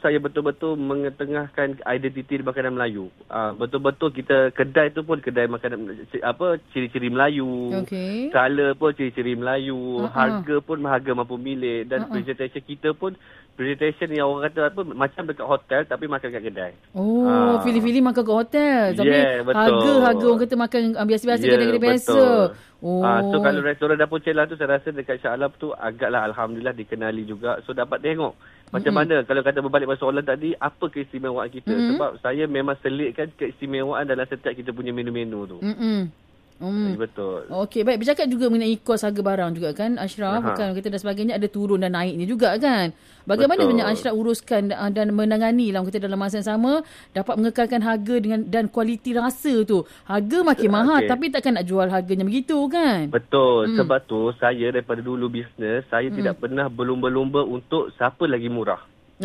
Saya betul-betul mengetengahkan identiti makanan Melayu. Betul-betul kita kedai tu pun kedai makanan ciri-ciri Melayu. Okey. Color pun ciri-ciri Melayu. Harga pun harga mampu milik dan presentation kita pun presentation yang orang kata apa macam dekat hotel tapi makan kat kedai. Pilih-pilih makan kat hotel. Tapi betul. harga orang kata makan biasa-biasa kedai-kedai biasa. So kalau restoran Dapur Cik Elah tu saya rasa dekat Shah Alam tu agaklah alhamdulillah dikenali juga. So dapat tengok macam mana kalau kata berbalik pada soalan tadi, apa keistimewaan kita? Sebab saya memang selitkan keistimewaan dalam setiap kita punya menu-menu tu. Betul. Okey, baik. Bercakap juga mengenai kos harga barang juga kan, Ashraf. Kan kita dan sebagainya ada turun dan naiknya juga kan. Bagaimana sebenarnya Ashraf uruskan dan menangani lah kita dalam masa yang sama dapat mengekalkan harga dan kualiti rasa tu. Harga makin mahal tapi takkan nak jual harganya begitu kan? Betul. Sebab tu saya daripada dulu bisnes, saya tidak pernah berlumba-lumba untuk siapa lagi murah.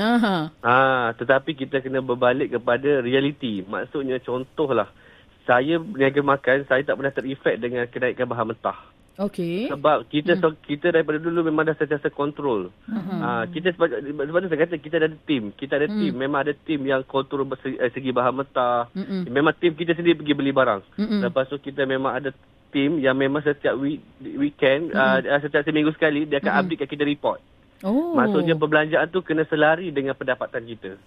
Tetapi kita kena berbalik kepada realiti. Maksudnya contohlah, saya berniaga makan, saya tak pernah terefek dengan kenaikan bahan mentah. Okey. Sebab kita daripada dulu memang dah sentiasa kontrol. Kita sebab tu saya kata kita ada tim. Kita ada tim. Memang ada tim yang kontrol segi bahan mentah. Memang tim kita sendiri pergi beli barang. Lepas tu kita memang ada tim yang memang setiap weekend, setiap seminggu sekali dia akan update kita report. Maksudnya perbelanjaan tu kena selari dengan pendapatan kita.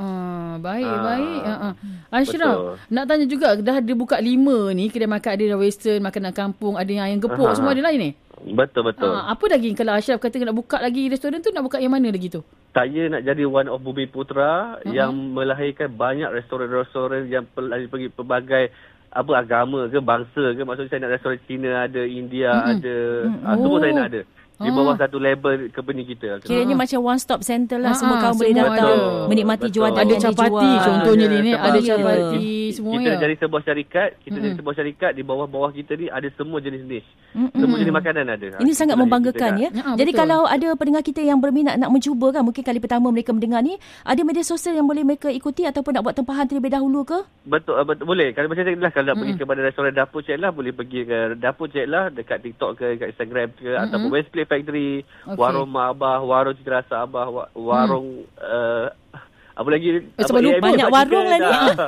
Baik. Ashraf, nak tanya juga, dah ada buka 5 ni kedai makan, ada western, makanan kampung, ada yang ayam gepuk, semua ada lain ni? Betul. Apa lagi kalau Ashraf kata nak buka lagi restoran tu, nak buka yang mana lagi tu? Saya nak jadi one of Bumi Putra yang melahirkan banyak restoran-restoran yang pergi pelbagai agama ke bangsa ke. Maksudnya saya nak restoran Cina ada, India ada, semua saya nak ada. Di bawah satu label company kita. Kiranya macam one stop center lah. Semua kaum boleh datang menikmati jualan ada yang capati dijual. contohnya ni ada capati semua. Kita jadi sebuah syarikat. Jadi sebuah di bawah kita ni ada semua jenis dish. Semua jenis makanan ada. Ini sangat membanggakan ya. Jadi betul. kalau ada pendengar kita yang berminat nak mencuba kan, mungkin kali pertama mereka mendengar ni, ada media sosial yang boleh mereka ikuti ataupun nak buat tempahan terlebih dahulu ke? Betul boleh. Kalau macam saya kalau nak pergi kepada restoran Dapur Cik Elah, boleh pergi ke Dapur Cik Elah dekat TikTok ke, dekat Instagram ke, ataupun Westplay Factory, Warung Mak Abah, Warung Cita Rasa Abah, Warung apa lagi? Sebab banyak warung lah ni.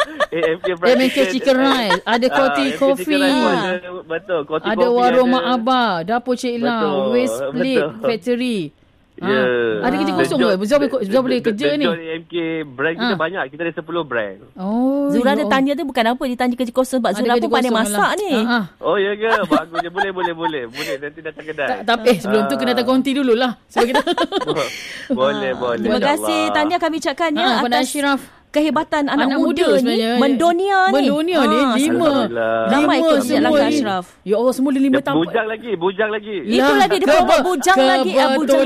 AMK Chicken Rice, ada Coffee Coffee. Betul, Coffee ada Warung Mak Abah, Dapur Cik Elah, Westplay Factory. Ada kerja kosong ke? Zul boleh kerja ni. AMK brand kita banyak. Kita ada 10 brand. Zura ada tanya tu bukan apa, dia tanya kerja kosong sebab Zura pun pandai masak ni. Oh ya ke? Bagus je. Boleh. Nanti datang kedai. Tapi sebelum tu kena datang konti dululah. Sebab kita boleh. Terima kasih Tanya kami ucapkan ya atas Ashraf. Kehebatan anak muda ni mendunia ni 5 ramai ikut langkah Ashraf. Ya Allah, semua 5 tahun. Bujang lagi. Itu lagi dia bawa bujang lagi.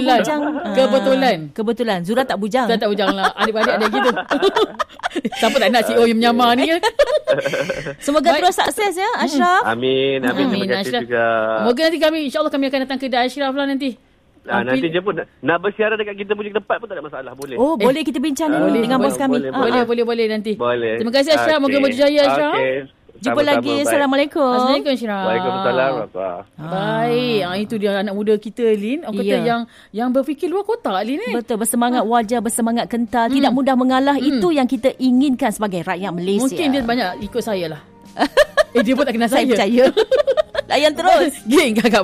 Kebetulan Zura tak bujang. Saya tak bujang lah. Adik-adik ada gitu. Siapa tak nak CEO yang menyamar ni kan? Semoga terus sukses ya Ashraf. Amin. Terima kasih juga. Moga nanti InsyaAllah kami akan datang ke kedai Ashraf lah nanti. Nanti je pun nak bersiaran dekat kita punya tempat pun tak ada masalah. Boleh. Boleh kita bincang dengan bos kami. Boleh nanti. Boleh. Terima kasih Ashraf. Moga berjaya Ashraf. Jumpa lagi. Assalamualaikum. Assalamualaikum Ashraf. Waalaikumsalam. Baik. Itu dia anak muda kita Lin. Orang kata yang berfikir luar kotak Lin ni. Betul. Bersemangat wajah, bersemangat kental. Tidak mudah mengalah. Itu yang kita inginkan sebagai rakyat Malaysia. Mungkin dia banyak ikut saya lah. Dia pun tak kenal saya. Saya percaya. Layan terus. Geng kakak.